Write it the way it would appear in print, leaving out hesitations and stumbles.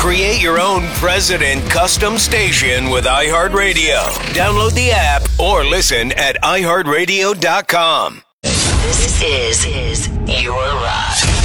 Create your own president custom station with iHeartRadio. Download the app or listen at iHeartRadio.com. This is your ride.